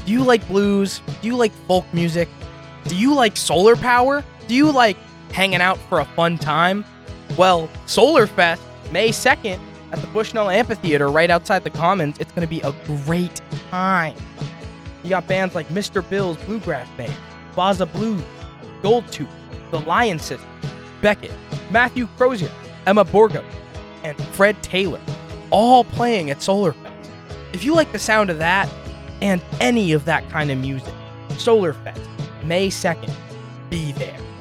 Do you like blues? Do you like folk music? Do you like solar power? Do you like hanging out for a fun time? Well, Solarfest, May 2nd, at the Bushnell Amphitheater right outside the Commons. It's going to be a great time. You got bands like Mr. Bill's Bluegrass Band, Baza Blues, Goldtooth, The Lion Sisters, Beckett, Matthew Crozier, Emma Borgo, and Fred Taylor, all playing at Solarfest. If you like the sound of that and any of that kind of music, Solarfest, May 2nd, be there.